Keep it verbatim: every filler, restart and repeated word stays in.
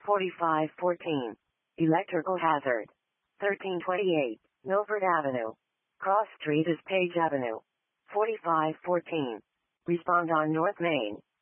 forty-five fourteen. Electrical hazard. thirteen twenty-eight. Milford Avenue. Cross Street is Page Avenue. forty-five fourteen. Respond on North Main.